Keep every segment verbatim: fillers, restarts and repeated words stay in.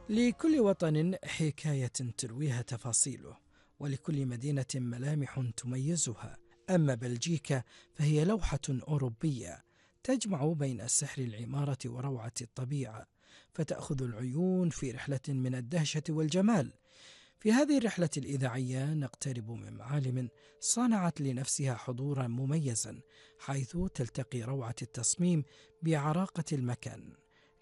لكل وطن حكاية ترويها تفاصيله، ولكل مدينة ملامح تميزها. أما بلجيكا فهي لوحة أوروبية تجمع بين سحر العمارة وروعة الطبيعة، فتأخذ العيون في رحلة من الدهشة والجمال. في هذه الرحلة الإذاعية نقترب من معالم صنعت لنفسها حضورا مميزا، حيث تلتقي روعة التصميم بعراقة المكان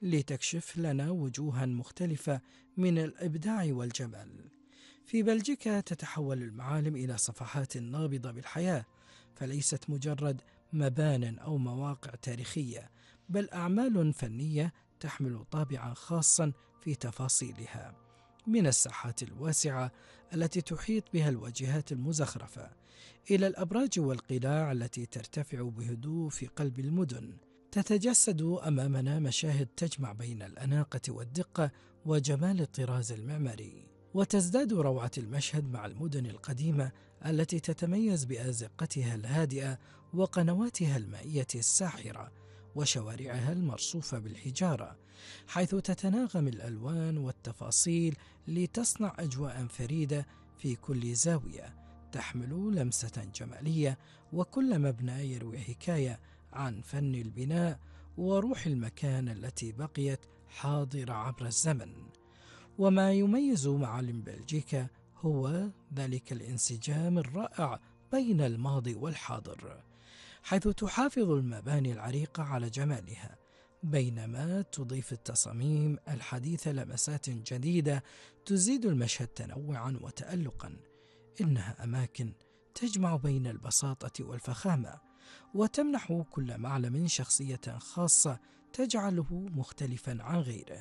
لتكشف لنا وجوها مختلفة من الإبداع والجمال. في بلجيكا تتحول المعالم إلى صفحات نابضة بالحياة، فليست مجرد مبان أو مواقع تاريخية، بل أعمال فنية تحمل طابعا خاصا في تفاصيلها، من الساحات الواسعة التي تحيط بها الواجهات المزخرفة إلى الأبراج والقلاع التي ترتفع بهدوء في قلب المدن. تتجسد أمامنا مشاهد تجمع بين الأناقة والدقة وجمال الطراز المعماري، وتزداد روعة المشهد مع المدن القديمة التي تتميز بأزقتها الهادئة وقنواتها المائية الساحرة وشوارعها المرصوفة بالحجارة، حيث تتناغم الألوان والتفاصيل لتصنع أجواء فريدة في كل زاوية تحمل لمسة جمالية، وكل مبنى يروي حكاية عن فن البناء وروح المكان التي بقيت حاضرة عبر الزمن. وما يميز معالم بلجيكا هو ذلك الانسجام الرائع بين الماضي والحاضر، حيث تحافظ المباني العريقة على جمالها، بينما تضيف التصاميم الحديثة لمسات جديدة تزيد المشهد تنوعا وتألقا. إنها أماكن تجمع بين البساطة والفخامة، وتمنح كل معلم شخصية خاصة تجعله مختلفا عن غيره.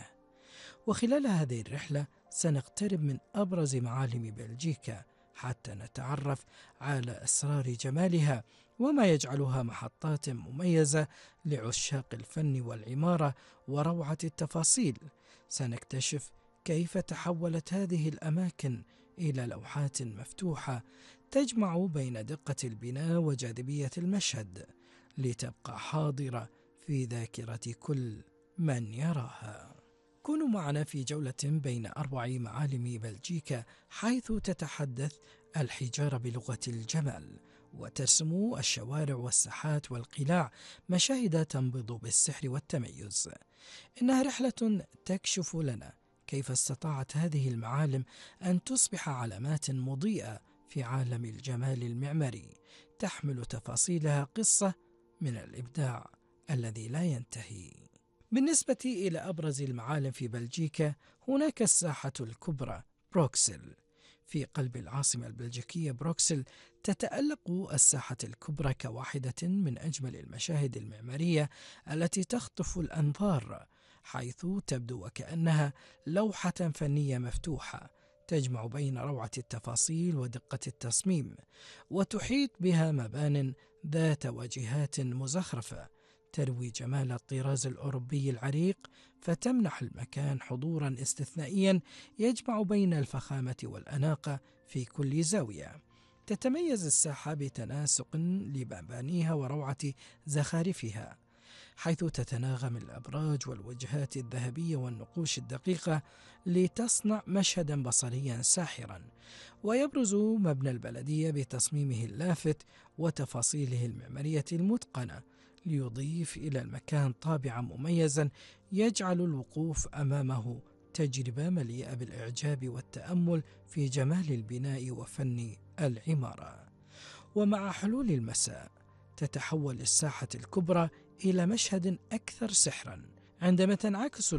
وخلال هذه الرحلة سنقترب من أبرز معالم بلجيكا حتى نتعرف على أسرار جمالها وما يجعلها محطات مميزة لعشاق الفن والعمارة وروعة التفاصيل. سنكتشف كيف تحولت هذه الأماكن إلى لوحات مفتوحة تجمع بين دقة البناء وجاذبية المشهد، لتبقى حاضرة في ذاكرة كل من يراها. كونوا معنا في جولة بين أروع معالم بلجيكا، حيث تتحدث الحجارة بلغة الجمال، وترسم الشوارع والساحات والقلاع مشاهد تنبض بالسحر والتميز. إنها رحلة تكشف لنا كيف استطاعت هذه المعالم أن تصبح علامات مضيئة في عالم الجمال المعماري، تحمل تفاصيلها قصة من الإبداع الذي لا ينتهي. بالنسبة إلى أبرز المعالم في بلجيكا، هناك الساحة الكبرى بروكسل. في قلب العاصمة البلجيكية بروكسل تتألق الساحة الكبرى كواحدة من أجمل المشاهد المعمارية التي تخطف الأنظار، حيث تبدو وكأنها لوحة فنية مفتوحة تجمع بين روعة التفاصيل ودقة التصميم، وتحيط بها مبان ذات واجهات مزخرفة تروي جمال الطراز الأوروبي العريق، فتمنح المكان حضورا استثنائيا يجمع بين الفخامة والأناقة في كل زاوية. تتميز الساحة بتناسق لمبانيها وروعة زخارفها، حيث تتناغم الأبراج والوجهات الذهبية والنقوش الدقيقة لتصنع مشهدا بصريا ساحرا. ويبرز مبنى البلدية بتصميمه اللافت وتفاصيله المعمارية المتقنة، ليضيف إلى المكان طابعا مميزا يجعل الوقوف أمامه تجربة مليئة بالإعجاب والتأمل في جمال البناء وفن العمارة. ومع حلول المساء تتحول الساحة الكبرى إلى مشهد أكثر سحرا، عندما تنعكس